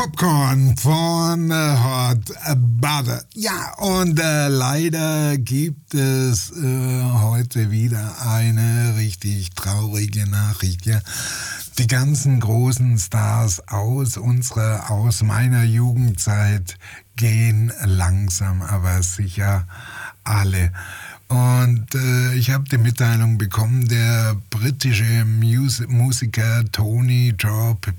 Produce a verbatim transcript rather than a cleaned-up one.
Popcorn von äh, Hot Butter. Ja, und äh, leider gibt es äh, heute wieder eine richtig traurige Nachricht. Ja. Die ganzen großen Stars aus unserer, aus meiner Jugendzeit gehen langsam, aber sicher alle. Und äh, ich habe die Mitteilung bekommen, der britische Mus- Musiker Tony Joe